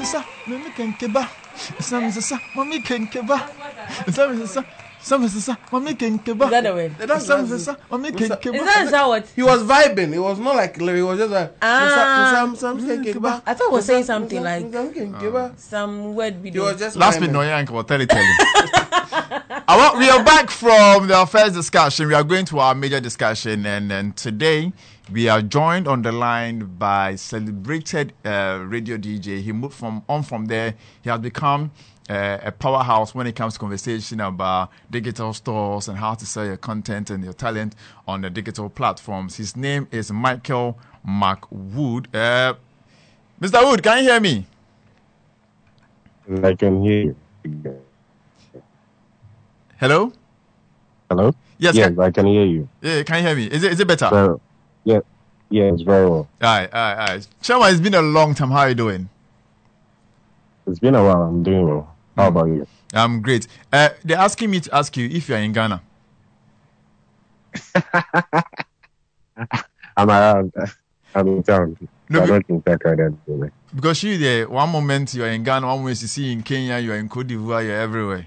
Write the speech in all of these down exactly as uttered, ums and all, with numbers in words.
sisa, mami kenkeba. Some sisa, mami kenkeba. Some sisa, some sisa, mami kenkeba. Is that the word? Some sisa, mami kenkeba. Is that, is that what? He was vibing. It was not like he was just like Ah. some some kenkeba. I thought he was saying something like kenkeba. some word He video. was just Last minute, no yank will tell it. Tell it. I want, we are back from the first discussion. We are going to our major discussion, and, and today we are joined on the line by celebrated uh, radio D J. He moved from on from there. He has become uh, a powerhouse when it comes to conversation about digital stores and how to sell your content and your talent on the digital platforms. His name is Michael McWood. Uh, Mister Wood, can you hear me? I can hear you. Hello? Hello? Yes, yes, can, I can hear you. Yeah, can you hear me? Is it is it better? So, yeah, yeah, it's very well. All right, all right, all right. Chama, it's been a long time. How are you doing? It's been a while. I'm doing well. How mm. about you? I'm great. Uh, they're asking me to ask you if you're in Ghana. I'm around. I'm in town. No, I don't think that right now. Because you there, one moment you're in Ghana, one moment you see in Kenya, you're in Cote d'Ivoire, you're everywhere.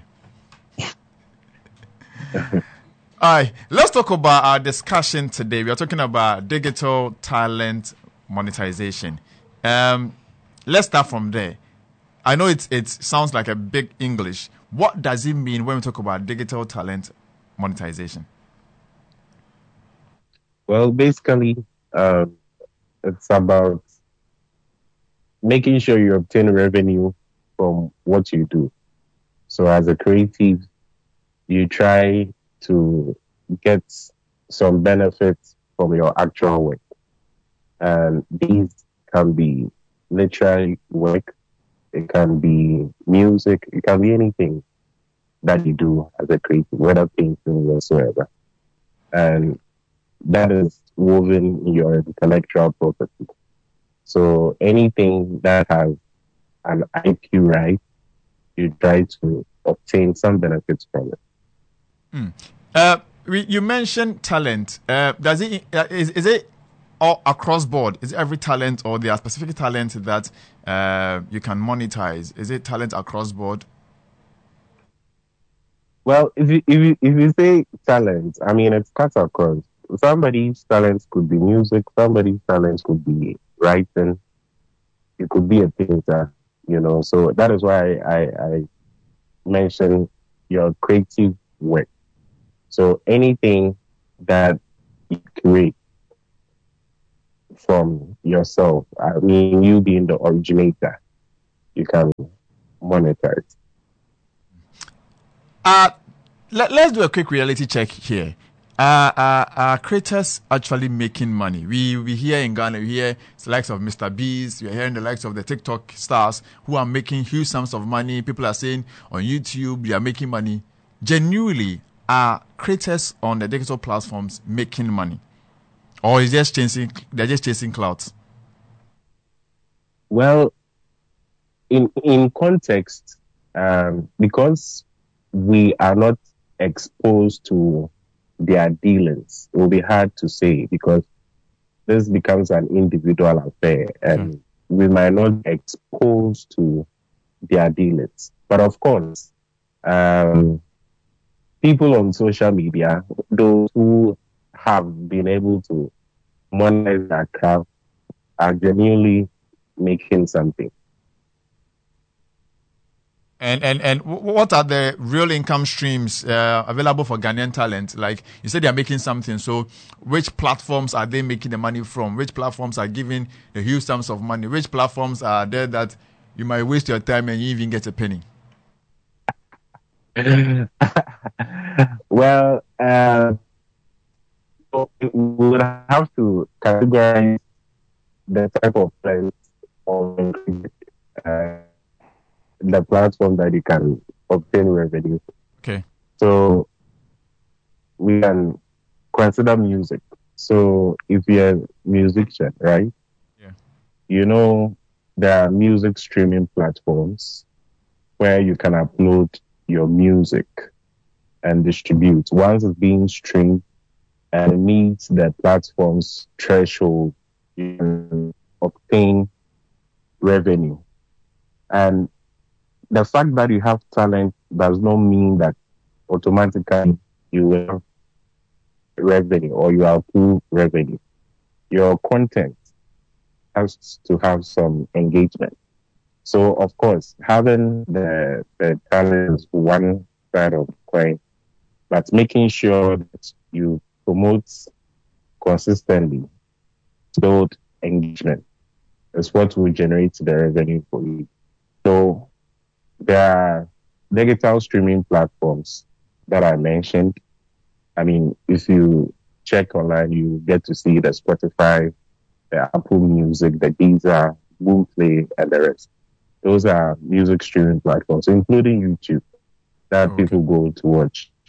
All right, let's talk about our discussion today. We are talking about digital talent monetization. Um, let's start from there. I know it it sounds like a big English. What does it mean when we talk about digital talent monetization? Well, basically, um, it's about making sure you obtain revenue from what you do. So as a creative, you try to get some benefits from your actual work. And these can be literary work, it can be music, it can be anything that you do as a creative, whether painting whatsoever. And that is woven in your intellectual property. So anything that has an I P right, you try to obtain some benefits from it. Mm. Uh, we, you mentioned talent. Uh, does it uh, is, is it all across board? Is it every talent, or there are specific talents that uh, you can monetize? Is it talent across board? Well, if you if you if you say talent, I mean it's cut across. Somebody's talents could be music. Somebody's talents could be writing. It could be a painter. You know, so that is why I, I mentioned your creative work. So anything that you create from yourself, I mean, you being the originator, you can monetize. Uh, let, let's do a quick reality check here. Uh, uh, are creators actually making money? We we hear in Ghana, we hear the likes of Mister Beast, we are hearing the likes of the TikTok stars who are making huge sums of money. People are saying on YouTube, they are making money. Genuinely, are creators on the digital platforms making money? Or is just chasing, they're just chasing clouds? Well, in in context, um, because we are not exposed to their dealings, it will be hard to say because this becomes an individual affair and mm. we might not be exposed to their dealings. But of course, um, people on social media, those who have been able to monetize their craft, are genuinely making something. And and and what are the real income streams uh, available for Ghanaian talent? Like you said, they are making something. So, which platforms are they making the money from? Which platforms are giving the huge sums of money? Which platforms are there that you might waste your time and you even get a penny? Well, uh, we would have to categorize the type of place on uh, the platform that you can obtain revenue. Okay. So we can consider music. So if you're a musician, right? Yeah. You know, there are music streaming platforms where you can upload your music and distribute. Once it's being streamed and it meets the platform's threshold, you can obtain revenue. And the fact that you have talent does not mean that automatically you will have revenue or you are through revenue. Your content has to have some engagement. So, of course, having the, the talent is one side of the coin, but making sure that you promote consistently, build engagement is what will generate the revenue for you. So, there are digital streaming platforms that I mentioned. I mean, if you check online, you get to see the Spotify, the Apple Music, the Deezer, Boomplay, and the rest. Those are music streaming platforms, including YouTube, that Okay. people go to watch